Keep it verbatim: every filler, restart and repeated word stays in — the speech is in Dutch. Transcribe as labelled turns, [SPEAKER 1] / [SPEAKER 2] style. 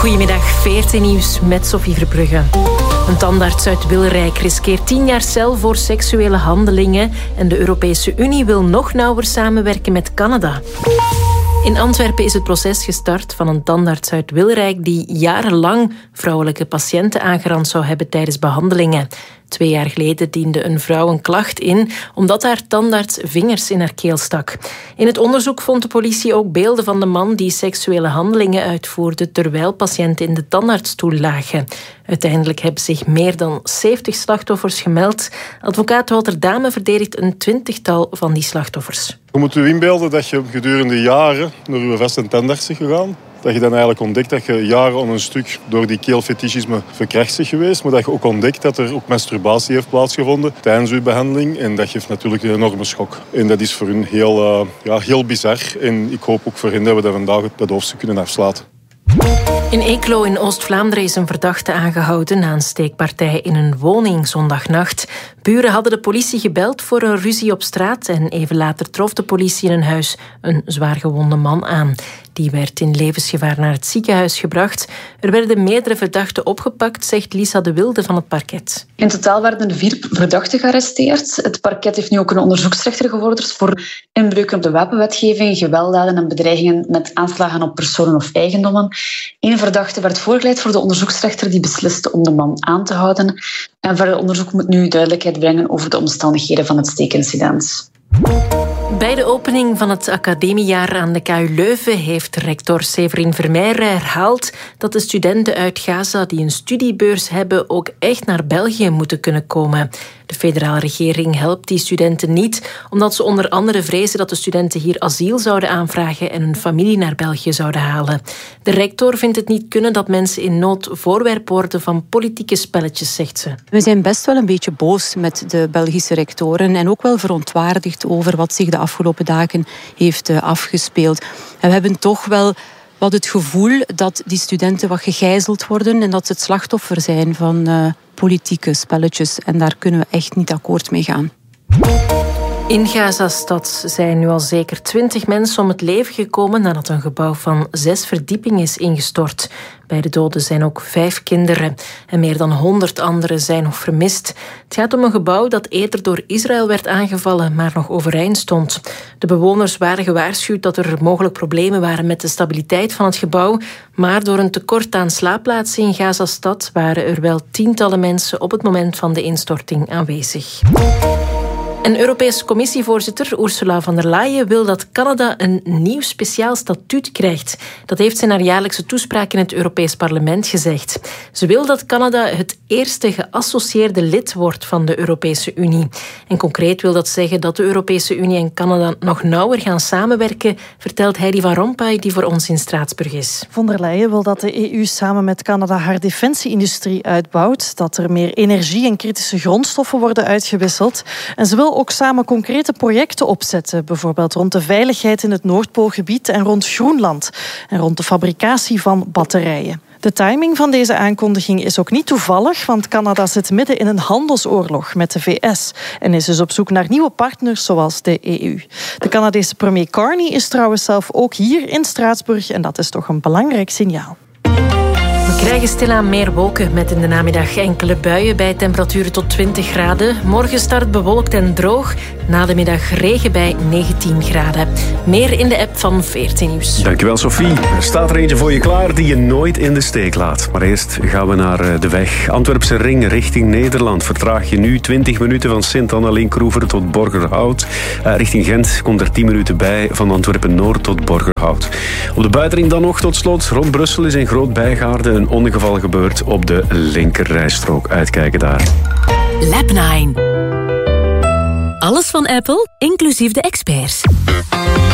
[SPEAKER 1] Goedemiddag, veertien Nieuws met Sophie Verbrugge. Een tandarts uit Wilrijk riskeert tien jaar cel voor seksuele handelingen en de Europese Unie wil nog nauwer samenwerken met Canada. In Antwerpen is het proces gestart van een tandarts uit Wilrijk die jarenlang vrouwelijke patiënten aangerand zou hebben tijdens behandelingen. Twee jaar geleden diende een vrouw een klacht in omdat haar tandarts vingers in haar keel stak. In het onderzoek vond de politie ook beelden van de man die seksuele handelingen uitvoerde terwijl patiënten in de tandartsstoel lagen. Uiteindelijk hebben zich meer dan zeventig slachtoffers gemeld. Advocaat Walter Dame verdedigt een twintigtal van die slachtoffers.
[SPEAKER 2] Je moet je inbeelden dat je gedurende jaren naar je vast- en tandarts bent gegaan. Dat je dan eigenlijk ontdekt dat je jaren aan een stuk door die keelfetischisme verkracht bent geweest. Maar dat je ook ontdekt dat er ook masturbatie heeft plaatsgevonden tijdens je behandeling. En dat geeft natuurlijk een enorme schok. En dat is voor hen heel, uh, ja, heel bizar. En ik hoop ook voor hen dat we dat vandaag dat hoofdstuk kunnen afsluiten.
[SPEAKER 1] In Eeklo in Oost-Vlaanderen is een verdachte aangehouden na een steekpartij in een woning zondagnacht. Buren hadden de politie gebeld voor een ruzie op straat en even later trof de politie in een huis een zwaargewonde man aan. Die werd in levensgevaar naar het ziekenhuis gebracht. Er werden meerdere verdachten opgepakt, zegt Lisa de Wilde van het parket.
[SPEAKER 3] In totaal werden er vier verdachten gearresteerd. Het parket heeft nu ook een onderzoeksrechter gevorderd voor inbreuken op de wapenwetgeving, gewelddaden en bedreigingen met aanslagen op personen of eigendommen. Eén verdachte werd voorgeleid voor de onderzoeksrechter die besliste om de man aan te houden. En verder onderzoek moet nu duidelijkheid brengen over de omstandigheden van het steekincident.
[SPEAKER 1] Bij de opening van het academiejaar aan de K U Leuven heeft rector Severin Vermeijren herhaald dat de studenten uit Gaza die een studiebeurs hebben ook echt naar België moeten kunnen komen. De federale regering helpt die studenten niet, omdat ze onder andere vrezen dat de studenten hier asiel zouden aanvragen en hun familie naar België zouden halen. De rector vindt het niet kunnen dat mensen in nood voorwerp worden van politieke spelletjes, zegt ze.
[SPEAKER 4] We zijn best wel een beetje boos met de Belgische rectoren en ook wel verontwaardigd over wat zich de afgelopen dagen heeft afgespeeld. En we hebben toch wel wat het gevoel dat die studenten wat gegijzeld worden en dat ze het slachtoffer zijn van uh, politieke spelletjes. En daar kunnen we echt niet akkoord mee gaan.
[SPEAKER 1] In Gaza-stad zijn nu al zeker twintig mensen om het leven gekomen nadat een gebouw van zes verdiepingen is ingestort. Bij de doden zijn ook vijf kinderen en meer dan honderd anderen zijn nog vermist. Het gaat om een gebouw dat eerder door Israël werd aangevallen, maar nog overeind stond. De bewoners waren gewaarschuwd dat er mogelijk problemen waren met de stabiliteit van het gebouw, maar door een tekort aan slaapplaatsen in Gaza-stad waren er wel tientallen mensen op het moment van de instorting aanwezig. En Europese Commissievoorzitter Ursula von der Leyen wil dat Canada een nieuw speciaal statuut krijgt. Dat heeft ze in haar jaarlijkse toespraak in het Europees Parlement gezegd. Ze wil dat Canada het eerste geassocieerde lid wordt van de Europese Unie. En concreet wil dat zeggen dat de Europese Unie en Canada nog nauwer gaan samenwerken, vertelt Heidi van Rompuy, die voor ons in Straatsburg is.
[SPEAKER 5] Von der Leyen wil dat de E U samen met Canada haar defensieindustrie uitbouwt, dat er meer energie en kritische grondstoffen worden uitgewisseld. En ze wil ook samen concrete projecten opzetten, bijvoorbeeld rond de veiligheid in het Noordpoolgebied en rond Groenland en rond de fabricatie van batterijen. De timing van deze aankondiging is ook niet toevallig, want Canada zit midden in een handelsoorlog met de V S en is dus op zoek naar nieuwe partners zoals de E U. De Canadese premier Carney is trouwens zelf ook hier in Straatsburg en dat is toch een belangrijk signaal.
[SPEAKER 1] We krijgen stilaan meer wolken met in de namiddag enkele buien bij temperaturen tot twintig graden. Morgen start bewolkt en droog. Na de middag regen bij negentien graden. Meer in de app van veertien Nieuws.
[SPEAKER 6] Dankjewel Sophie. Er staat er eentje voor je klaar die je nooit in de steek laat. Maar eerst gaan we naar de weg. Antwerpse ring richting Nederland. Vertraag je nu twintig minuten van Sint-Annalien-Kroever tot Borgerhout. Uh, richting Gent komt er tien minuten bij van Antwerpen-Noord tot Borgerhout. Op de buitenring dan nog tot slot. Rond Brussel is in Groot-Bijgaarde een ongeval gebeurd op de linkerrijstrook. Uitkijken daar.
[SPEAKER 7] Lab nine. Alles van Apple, inclusief de experts.